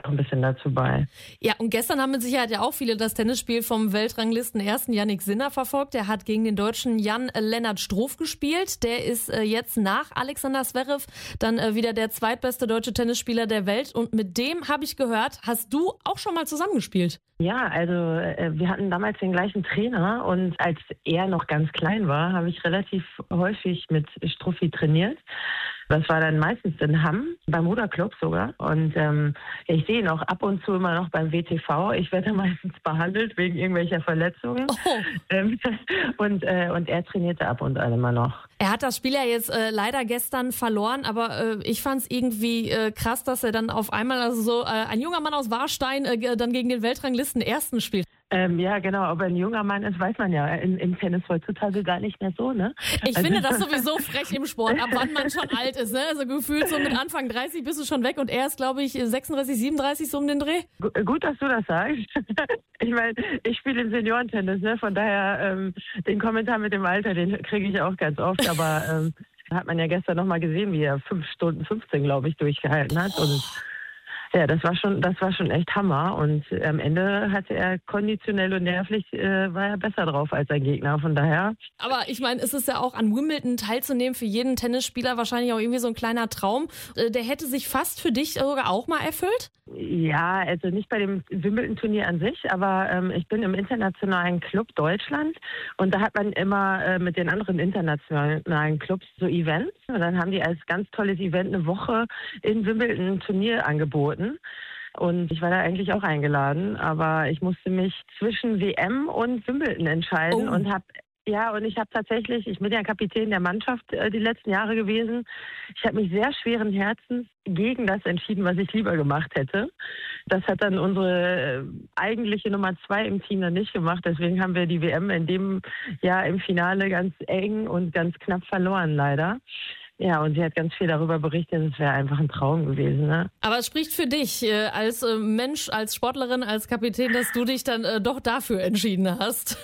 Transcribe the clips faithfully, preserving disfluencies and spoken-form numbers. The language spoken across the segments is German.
ein bisschen dazu bei. Ja, und gestern haben mit Sicherheit ja auch viele das Tennisspiel vom Weltranglisten-Ersten Jannik Sinner verfolgt. Der hat gegen den Deutschen Jan-Lennart Struff gespielt. Der ist äh, jetzt nach Alexander Zverev dann äh, wieder der zweitbeste deutsche Tennisspieler der Welt. Und mit dem, habe ich gehört, hast du auch schon mal zusammengespielt. Ja, also äh, wir hatten damals den gleichen Trainer und als er noch ganz klein war, habe ich relativ häufig mit Struffi trainiert. Das war dann meistens in Hamm, beim Ruderclub sogar. Und ähm, ich sehe ihn auch ab und zu immer noch beim W T V. Ich werde meistens behandelt wegen irgendwelcher Verletzungen. Oh. Ähm, und, äh, und er trainierte ab und an immer noch. Er hat das Spiel ja jetzt äh, leider gestern verloren, aber äh, ich fand es irgendwie äh, krass, dass er dann auf einmal, also so äh, ein junger Mann aus Warstein, äh, dann gegen den Weltranglisten-Ersten spielt. Ähm, ja, genau. Ob er ein junger Mann ist, weiß man ja in, im Tennis heutzutage gar nicht mehr so, ne? Ich also finde das sowieso frech im Sport, ab wann man schon alt ist, ne? Also gefühlt so mit Anfang dreißig bist du schon weg und er ist, glaube ich, sechsunddreißig, siebenunddreißig so um den Dreh. Gut, dass du das sagst. Ich meine, ich spiele im Seniorentennis, ne? Von daher, ähm, den Kommentar mit dem Alter, den kriege ich auch ganz oft, aber ähm, hat man ja gestern nochmal gesehen, wie er fünf Stunden fünfzehn, glaube ich, durchgehalten hat und ja, das war schon, das war schon echt Hammer und am Ende hatte er konditionell und nervlich, äh, war er besser drauf als sein Gegner, von daher. Aber ich meine, es ist ja auch an Wimbledon teilzunehmen für jeden Tennisspieler wahrscheinlich auch irgendwie so ein kleiner Traum. Äh, der hätte sich fast für dich sogar auch mal erfüllt? Ja, also nicht bei dem Wimbledon-Turnier an sich, aber ähm, ich bin im internationalen Club Deutschland und da hat man immer äh, mit den anderen internationalen Clubs so Events und dann haben die als ganz tolles Event eine Woche in Wimbledon ein Turnier angeboten. Und ich war da eigentlich auch eingeladen, aber ich musste mich zwischen W M und Wimbledon entscheiden oh. und habe ja, und ich habe tatsächlich, ich bin ja Kapitän der Mannschaft äh, die letzten Jahre gewesen. Ich habe mich sehr schweren Herzens gegen das entschieden, was ich lieber gemacht hätte. Das hat dann unsere äh, eigentliche Nummer zwei im Team dann nicht gemacht. Deswegen haben wir die W M in dem Jahr im Finale ganz eng und ganz knapp verloren, leider. Ja, und sie hat ganz viel darüber berichtet, es wäre einfach ein Traum gewesen. Ne? Aber es spricht für dich äh, als äh, Mensch, als Sportlerin, als Kapitän, dass du dich dann äh, doch dafür entschieden hast.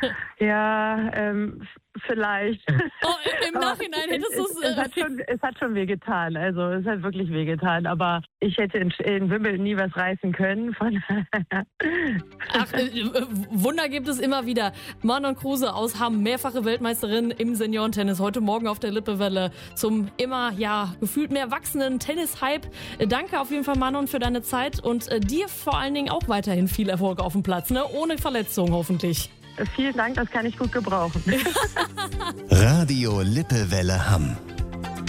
Ja, ähm, vielleicht. Oh, im Nachhinein hättest du es... Es, es, hat schon, es hat schon wehgetan, also es hat wirklich wehgetan, aber ich hätte in, in Wimbledon nie was reißen können. Von Ach, äh, Wunder gibt es immer wieder. Manon Kruse aus Hamm, mehrfache Weltmeisterin im Seniorentennis, heute Morgen auf der Lippewelle zum immer, ja, gefühlt mehr wachsenden Tennis-Hype. Danke auf jeden Fall, Manon, für deine Zeit und äh, dir vor allen Dingen auch weiterhin viel Erfolg auf dem Platz, ne? Ohne Verletzung hoffentlich. Vielen Dank, das kann ich gut gebrauchen. Radio Lippewelle Hamm.